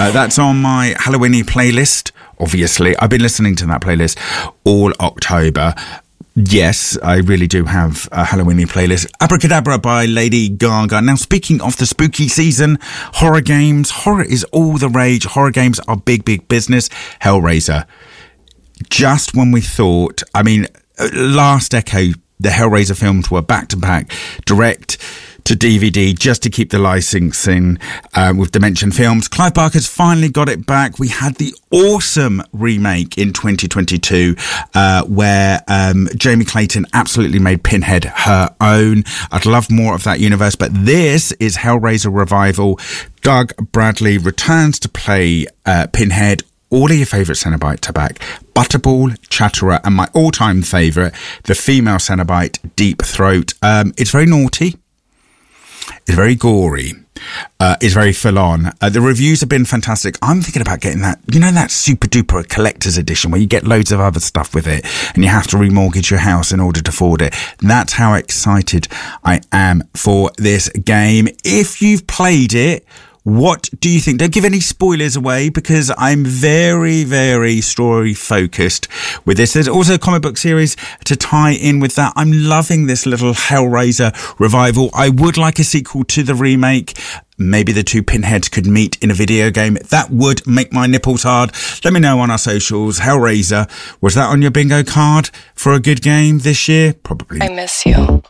That's on my Halloweeny playlist, obviously. I've been listening to that playlist all October. Yes, I really do have a Halloweeny playlist. Abracadabra by Lady Gaga. Now, speaking of the spooky season, horror games. Horror is all the rage. Horror games are big, big business. Hellraiser. Just when we thought, last decade, the Hellraiser films were back-to-back, direct to DVD, just to keep the licensing with Dimension Films. Clive Barker's finally got it back. We had the awesome remake in 2022 where Jamie Clayton absolutely made Pinhead her own. I'd love more of that universe, but this is Hellraiser Revival. Doug Bradley returns to play Pinhead. All of your favourite Cenobite are back. Butterball, Chatterer, and my all-time favourite, the female Cenobite, Deep Throat. It's very naughty. It's very gory. It's very full on. The reviews have been fantastic. I'm thinking about getting that, that super duper collector's edition where you get loads of other stuff with it and you have to remortgage your house in order to afford it. That's how excited I am for this game. If you've played it, what do you think? Don't give any spoilers away because I'm very, very story focused with this. There's also a comic book series to tie in with that. I'm loving this little Hellraiser revival. I would like a sequel to the remake. Maybe the two Pinheads could meet in a video game. That would make my nipples hard. Let me know on our socials. Hellraiser, was that on your bingo card for a good game this year? Probably. I miss you.